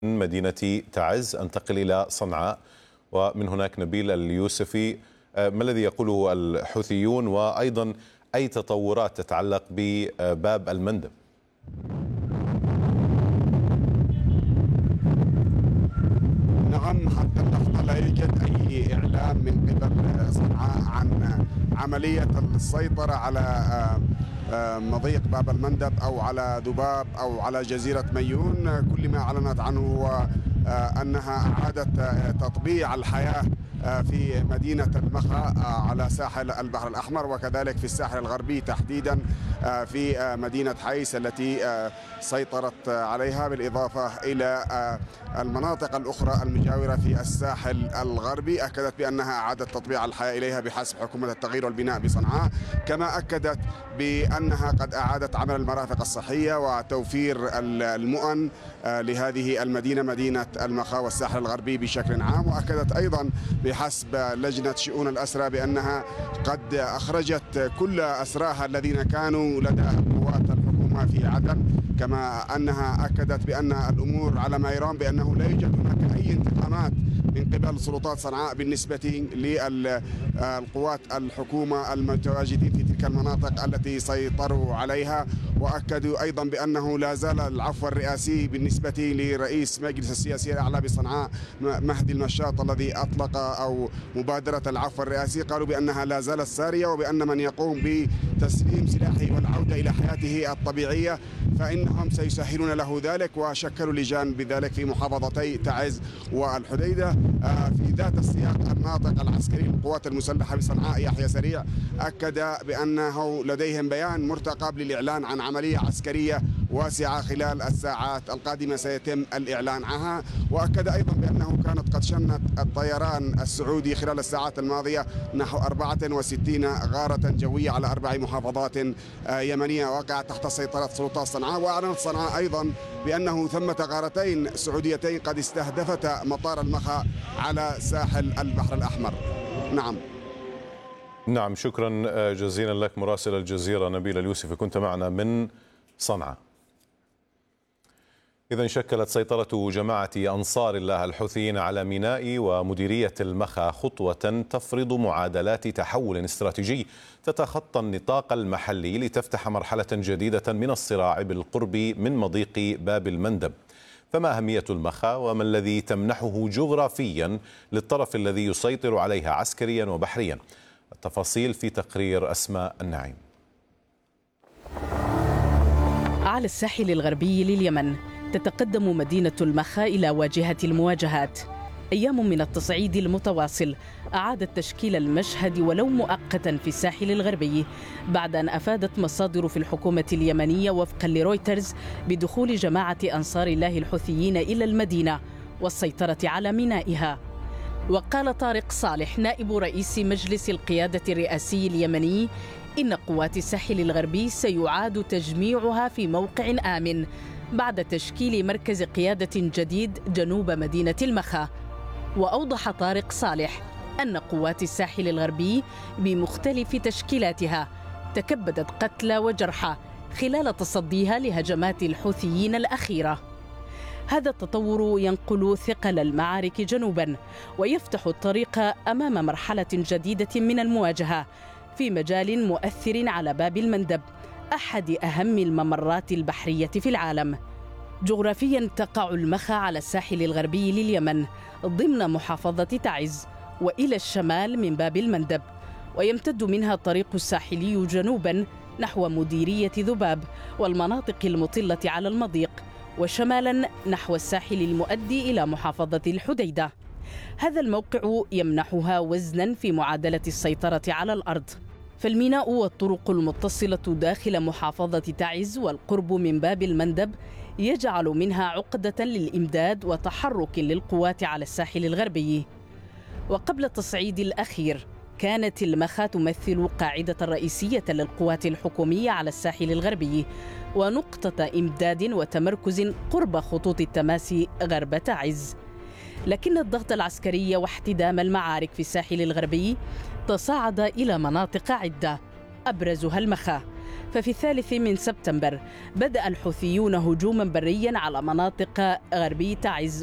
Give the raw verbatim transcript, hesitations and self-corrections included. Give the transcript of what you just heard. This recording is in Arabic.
من مدينة تعز أنتقل إلى صنعاء، ومن هناك نبيل اليوسفي. ما الذي يقوله الحوثيون، وأيضا أي تطورات تتعلق بباب المندب؟ نعم، حتى اللحظة لا يوجد أي إعلام من قبل صنعاء عن عملية السيطرة على مضيق باب المندب أو على ذباب أو على جزيرة ميون. كل ما أعلنت عنه هو أنها أعادت تطبيع الحياة في مدينة المخا على ساحل البحر الأحمر، وكذلك في الساحل الغربي تحديدا في مدينة حيس التي سيطرت عليها، بالإضافة إلى المناطق الأخرى المجاورة في الساحل الغربي. أكدت بأنها أعادت تطبيع الحياة إليها بحسب حكومة التغيير والبناء بصنعاء، كما أكدت بأنها قد أعادت عمل المرافق الصحية وتوفير المؤن لهذه المدينة، مدينة المخا والساحل الغربي بشكل عام. وأكدت أيضا بحسب لجنة شؤون الأسرى بأنها قد أخرجت كل أسراها الذين كانوا لدى قوات الحكومة في عدن، كما أنها أكدت بأن الأمور على ما يرام، بأنه لا يوجد هناك أي انتقامات من قبل سلطات صنعاء بالنسبة للقوات الحكومة المتواجدين في تلك المناطق التي سيطروا عليها. وأكدوا أيضا بأنه لا زال العفو الرئاسي بالنسبة لرئيس مجلس السياسي الأعلى بصنعاء مهدي المشاط الذي أطلق أو مبادرة العفو الرئاسي، قالوا بأنها لا زالت سارية، وبأن من يقوم بتسليم سلاحه والعودة إلى حياته الطبيعية فإنهم سيسهلون له ذلك، وشكلوا لجان بذلك في محافظتي تعز والحديدة. في ذات السياق الناطق العسكري للقوات المسلحة بصنعاء يحيى سريع أكد بأنه لديهم بيان مرتقب للإعلان عن عملية عسكرية واسعة خلال الساعات القادمة سيتم الإعلان عنها. وأكد أيضا بأنه كانت قد شنت الطيران السعودي خلال الساعات الماضية نحو أربعة وستين غارة جوية على أربع محافظات يمنية وقعت تحت سيطرة سلطات صنعاء. وأعلنت صنعاء أيضا بأنه ثمة غارتين سعوديتين قد استهدفتا مطار المخا على ساحل البحر الأحمر. نعم نعم، شكرا جزيلا لك مراسل الجزيرة نبيل اليوسفي، كنت معنا من صنعاء. إذن شكلت سيطرة جماعة أنصار الله الحوثيين على ميناء ومديرية المخا خطوة تفرض معادلات تحول استراتيجي تتخطى النطاق المحلي لتفتح مرحلة جديدة من الصراع بالقرب من مضيق باب المندب. فما أهمية المخا، وما الذي تمنحه جغرافيا للطرف الذي يسيطر عليها عسكريا وبحريا؟ التفاصيل في تقرير أسماء النعيم. على الساحل الغربي لليمن تتقدم مدينة المخا إلى واجهة المواجهات. أيام من التصعيد المتواصل أعادت تشكيل المشهد ولو مؤقتا في الساحل الغربي، بعد أن أفادت مصادر في الحكومة اليمنية وفقا لرويترز بدخول جماعة أنصار الله الحوثيين إلى المدينة والسيطرة على مينائها. وقال طارق صالح نائب رئيس مجلس القيادة الرئاسي اليمني إن قوات الساحل الغربي سيعاد تجميعها في موقع آمن بعد تشكيل مركز قيادة جديد جنوب مدينة المخا. وأوضح طارق صالح أن قوات الساحل الغربي بمختلف تشكيلاتها تكبدت قتلى وجرحى خلال تصديها لهجمات الحوثيين الأخيرة. هذا التطور ينقل ثقل المعارك جنوبا ويفتح الطريق أمام مرحلة جديدة من المواجهة في مجال مؤثر على باب المندب، أحد أهم الممرات البحرية في العالم. جغرافيا تقع المخا على الساحل الغربي لليمن ضمن محافظة تعز وإلى الشمال من باب المندب، ويمتد منها الطريق الساحلي جنوبا نحو مديرية ذباب والمناطق المطلة على المضيق، وشمالا نحو الساحل المؤدي إلى محافظة الحديدة. هذا الموقع يمنحها وزنا في معادلة السيطرة على الأرض، فالميناء والطرق المتصلة داخل محافظة تعز والقرب من باب المندب يجعل منها عقدة للإمداد وتحرك للقوات على الساحل الغربي. وقبل التصعيد الأخير كانت المخا تمثل قاعدة رئيسية للقوات الحكومية على الساحل الغربي ونقطة إمداد وتمركز قرب خطوط التماس غرب تعز. لكن الضغط العسكري واحتدام المعارك في الساحل الغربي تصاعد إلى مناطق عدة أبرزها المخا، ففي الثالث من سبتمبر بدأ الحوثيون هجوما بريا على مناطق غربي تعز